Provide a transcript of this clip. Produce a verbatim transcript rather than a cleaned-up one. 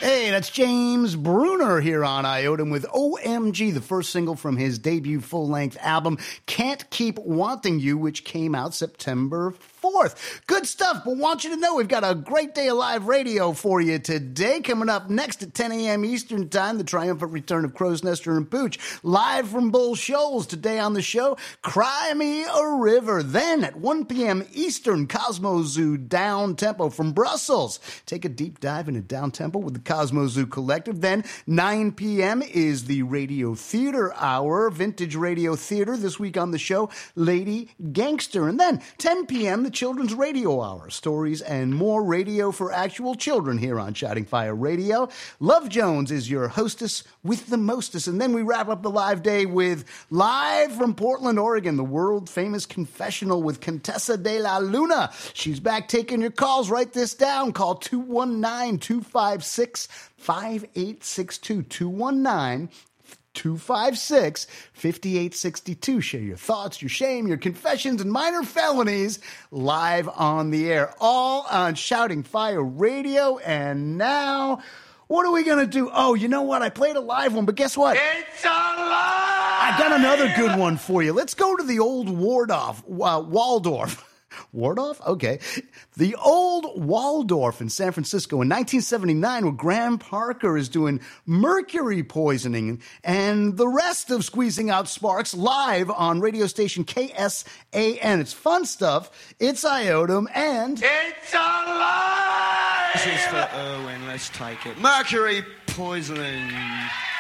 Hey, that's James Bruner here on Iotum with O M G, the first single from his debut full-length album, Can't Keep Wanting You, which came out September fourth. Good stuff, but want you to know we've got a great day of live radio for you today. Coming up next at ten a.m. Eastern Time, the triumphant return of Crow's Nester and Pooch, live from Bull Shoals. Today on the show, Cry Me a River. Then at one p.m. Eastern, Cosmo Zoo Down Tempo from Brussels. Take a deep dive into Down Tempo with the Cosmo Zoo Collective. Then nine p.m. is the Radio Theater Hour, Vintage Radio Theater. This week on the show, Lady Gangster. And then ten p.m., the Children's Radio Hour, stories and more radio for actual children here on Shouting Fire Radio. Love Jones is your hostess with the mostest. And then we wrap up the live day with live from Portland, Oregon, the world-famous confessional with Contessa de la Luna. She's back taking your calls. Write this down. Call two one nine, two five six, five eight six two, two one nine, two five six, five eight six two. Share your thoughts, your shame, your confessions, and minor felonies live on the air. All on Shouting Fire Radio. And now, what are we going to do? Oh, you know what? I played a live one, but guess what? It's alive! I got another good one for you. Let's go to the old Waldorf. Uh, Waldorf. Waldorf? Okay. The old Waldorf in San Francisco in nineteen seventy-nine, where Graham Parker is doing mercury poisoning and the rest of Squeezing Out Sparks live on radio station K S A N. It's fun stuff. It's Iotum and... It's alive! This is for Erwin. Let's take it. Mercury poisoning.